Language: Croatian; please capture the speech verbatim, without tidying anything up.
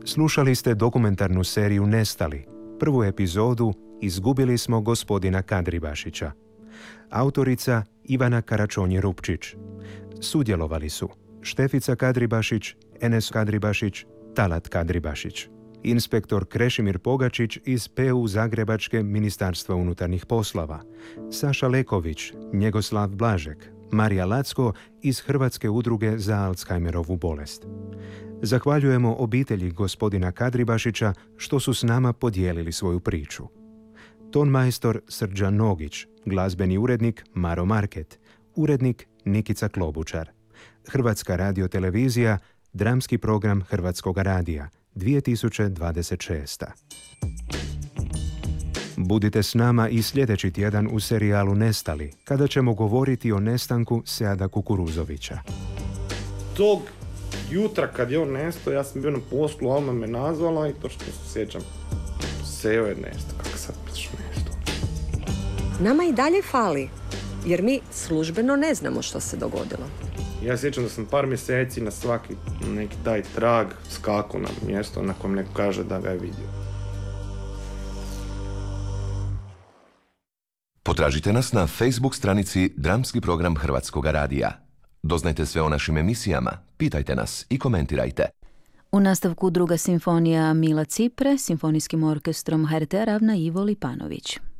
Slušali ste dokumentarnu seriju Nestali, prvu epizodu Izgubili smo gospodina Kadribašića. Autorica Ivana Karačonje-Rupčić. Sudjelovali su Štefica Kadribašić, Enes Kadribašić, Talat Kadribašić. Inspektor Krešimir Pogačić iz P U Zagrebačke Ministarstva unutarnjih poslova, Saša Leković, Njegoslav Blažek, Marija Lacko iz Hrvatske udruge za Alzheimerovu bolest. Zahvaljujemo obitelji gospodina Kadribašića što su s nama podijelili svoju priču. Tonmajstor Srđan Nogić, glazbeni urednik Maro Market, urednik Nikica Klobučar. Hrvatska radiotelevizija, dramski program Hrvatskog radija, dvije tisuće dvadeset šesta. Budite s nama i sljedeći tjedan u serijalu Nestali, kada ćemo govoriti o nestanku Seada Kukuruzovića. Tog jutra kad je on nestao, ja sam bio na poslu, Alma me nazvala i to što se sjećam, Seo je nestao, kako sad piš nestao. Nama i dalje fali, jer mi službeno ne znamo što se dogodilo. Ja sjećam da sam par mjeseci na svaki neki taj trag skakao na mjesto na kojem neko kaže da ga je vidio. Potražite nas na Facebook stranici Dramski program Hrvatskog radija. Doznajte sve o našim emisijama, pitajte nas i komentirajte. U nastavku druga simfonija Mila Cipre, simfonijskim orkestrom H R T-a ravna Ivo Lipanović.